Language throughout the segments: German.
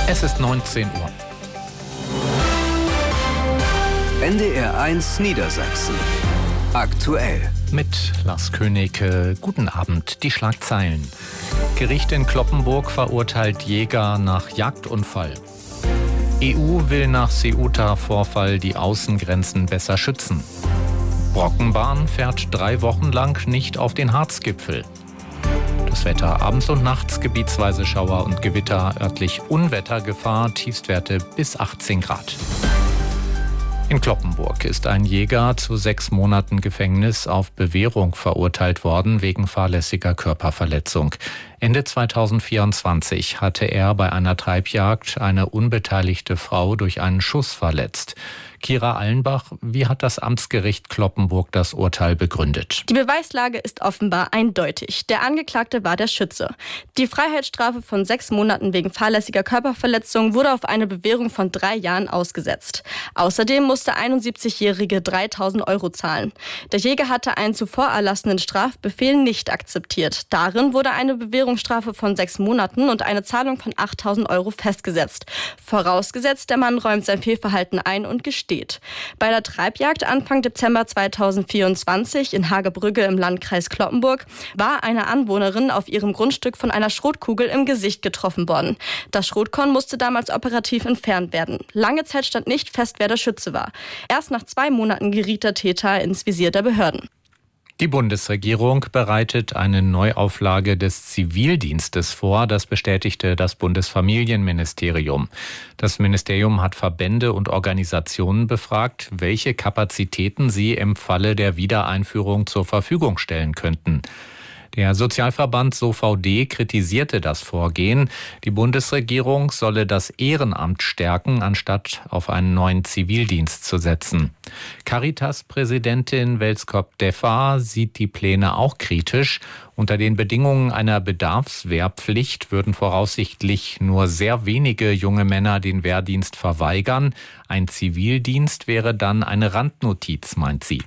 Es ist 19 Uhr. NDR1 Niedersachsen. Aktuell. Mit Lars König. Guten Abend. Die Schlagzeilen. Gericht in Cloppenburg verurteilt Jäger nach Jagdunfall. EU will nach Ceuta-Vorfall die Außengrenzen besser schützen. Brockenbahn fährt 3 Wochen lang nicht auf den Harzgipfel. Das Wetter abends und nachts gebietsweise Schauer und Gewitter, örtlich Unwettergefahr, Tiefstwerte bis 18 Grad. In Cloppenburg ist ein Jäger zu 6 Monaten Gefängnis auf Bewährung verurteilt worden wegen fahrlässiger Körperverletzung. Ende 2024 hatte er bei einer Treibjagd eine unbeteiligte Frau durch einen Schuss verletzt. Kira Allenbach, wie hat das Amtsgericht Cloppenburg das Urteil begründet? Die Beweislage ist offenbar eindeutig. Der Angeklagte war der Schütze. Die Freiheitsstrafe von 6 Monaten wegen fahrlässiger Körperverletzung wurde auf eine Bewährung von 3 Jahren ausgesetzt. Außerdem musste 71-Jährige 3.000 € zahlen. Der Jäger hatte einen zuvor erlassenen Strafbefehl nicht akzeptiert. Darin wurde eine Bewährungsstrafe von 6 Monaten und eine Zahlung von 8.000 € festgesetzt. Vorausgesetzt, der Mann räumt sein Fehlverhalten ein und gesteht. Bei der Treibjagd Anfang Dezember 2024 in Hagebrügge im Landkreis Cloppenburg war eine Anwohnerin auf ihrem Grundstück von einer Schrotkugel im Gesicht getroffen worden. Das Schrotkorn musste damals operativ entfernt werden. Lange Zeit stand nicht fest, wer der Schütze war. Erst nach 2 Monaten geriet der Täter ins Visier der Behörden. Die Bundesregierung bereitet eine Neuauflage des Zivildienstes vor, das bestätigte das Bundesfamilienministerium. Das Ministerium hat Verbände und Organisationen befragt, welche Kapazitäten sie im Falle der Wiedereinführung zur Verfügung stellen könnten. Der Sozialverband SOVD kritisierte das Vorgehen. Die Bundesregierung solle das Ehrenamt stärken, anstatt auf einen neuen Zivildienst zu setzen. Caritas-Präsidentin Welskop-Deffa sieht die Pläne auch kritisch. Unter den Bedingungen einer Bedarfswehrpflicht würden voraussichtlich nur sehr wenige junge Männer den Wehrdienst verweigern. Ein Zivildienst wäre dann eine Randnotiz, meint sie.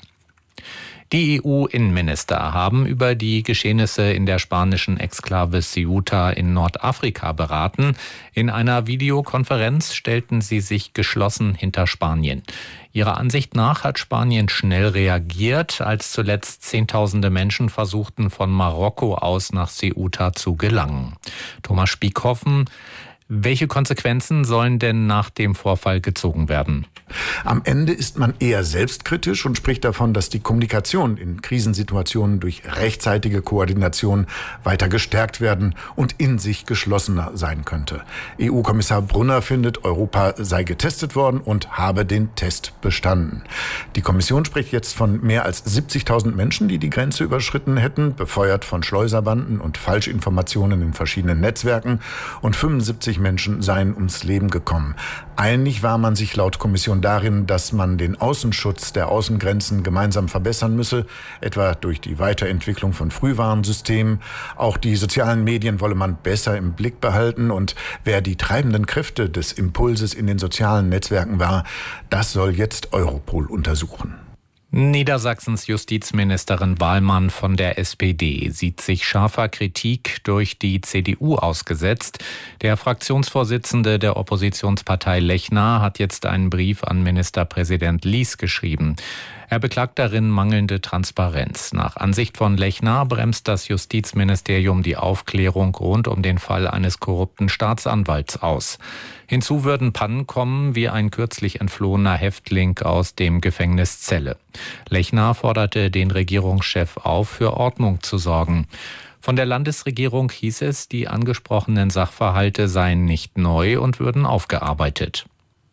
Die EU-Innenminister haben über die Geschehnisse in der spanischen Exklave Ceuta in Nordafrika beraten. In einer Videokonferenz stellten sie sich geschlossen hinter Spanien. Ihrer Ansicht nach hat Spanien schnell reagiert, als zuletzt Zehntausende Menschen versuchten, von Marokko aus nach Ceuta zu gelangen. Thomas Spiekhoffen, welche Konsequenzen sollen denn nach dem Vorfall gezogen werden? Am Ende ist man eher selbstkritisch und spricht davon, dass die Kommunikation in Krisensituationen durch rechtzeitige Koordination weiter gestärkt werden und in sich geschlossener sein könnte. EU-Kommissar Brunner findet, Europa sei getestet worden und habe den Test bestanden. Die Kommission spricht jetzt von mehr als 70.000 Menschen, die die Grenze überschritten hätten, befeuert von Schleuserbanden und Falschinformationen in verschiedenen Netzwerken, und 75 Menschen seien ums Leben gekommen. Einig war man sich laut Kommission darin, dass man den Außenschutz der Außengrenzen gemeinsam verbessern müsse, etwa durch die Weiterentwicklung von Frühwarnsystemen. Auch die sozialen Medien wolle man besser im Blick behalten, und wer die treibenden Kräfte des Impulses in den sozialen Netzwerken war, das soll jetzt Europol untersuchen. Niedersachsens Justizministerin Wahlmann von der SPD sieht sich scharfer Kritik durch die CDU ausgesetzt. Der Fraktionsvorsitzende der Oppositionspartei Lechner hat jetzt einen Brief an Ministerpräsident Lies geschrieben. Er beklagt darin mangelnde Transparenz. Nach Ansicht von Lechner bremst das Justizministerium die Aufklärung rund um den Fall eines korrupten Staatsanwalts aus. Hinzu würden Pannen kommen, wie ein kürzlich entflohener Häftling aus dem Gefängnis Celle. Lechner forderte den Regierungschef auf, für Ordnung zu sorgen. Von der Landesregierung hieß es, die angesprochenen Sachverhalte seien nicht neu und würden aufgearbeitet.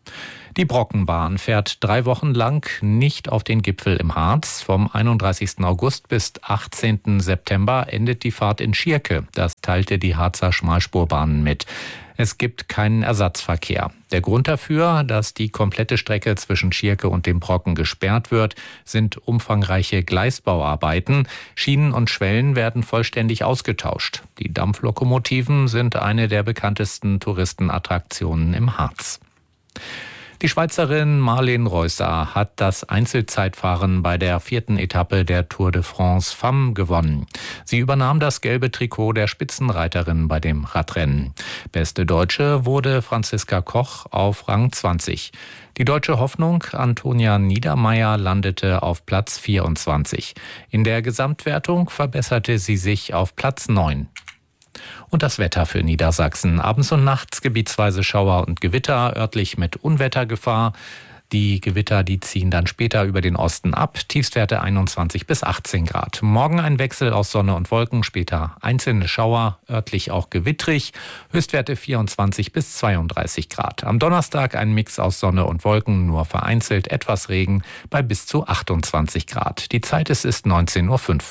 Die Brockenbahn fährt 3 Wochen lang nicht auf den Gipfel im Harz. Vom 31. August bis 18. September endet die Fahrt in Schierke. Das teilte die Harzer Schmalspurbahn mit. Es gibt keinen Ersatzverkehr. Der Grund dafür, dass die komplette Strecke zwischen Schierke und dem Brocken gesperrt wird, sind umfangreiche Gleisbauarbeiten. Schienen und Schwellen werden vollständig ausgetauscht. Die Dampflokomotiven sind eine der bekanntesten Touristenattraktionen im Harz. Die Schweizerin Marleen Reusser hat das Einzelzeitfahren bei der 4. Etappe der Tour de France Femmes gewonnen. Sie übernahm das gelbe Trikot der Spitzenreiterin bei dem Radrennen. Beste Deutsche wurde Franziska Koch auf Rang 20. Die deutsche Hoffnung Antonia Niedermeyer landete auf Platz 24. In der Gesamtwertung verbesserte sie sich auf Platz 9. Und das Wetter für Niedersachsen. Abends und nachts gebietsweise Schauer und Gewitter, örtlich mit Unwettergefahr. Die Gewitter, die ziehen dann später über den Osten ab. Tiefstwerte 21 bis 18 Grad. Morgen ein Wechsel aus Sonne und Wolken, später einzelne Schauer, örtlich auch gewittrig. Höchstwerte 24 bis 32 Grad. Am Donnerstag ein Mix aus Sonne und Wolken, nur vereinzelt etwas Regen bei bis zu 28 Grad. Die Zeit ist 19:05 Uhr.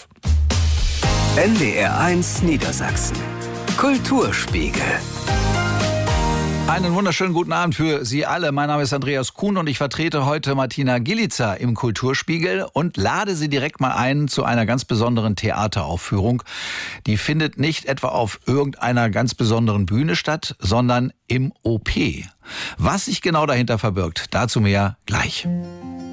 NDR1 Niedersachsen. Kulturspiegel. Einen wunderschönen guten Abend für Sie alle. Mein Name ist Andreas Kuhn und ich vertrete heute Martina Gilitzer im Kulturspiegel und lade Sie direkt mal ein zu einer ganz besonderen Theateraufführung. Die findet nicht etwa auf irgendeiner ganz besonderen Bühne statt, sondern im OP. Was sich genau dahinter verbirgt, dazu mehr gleich.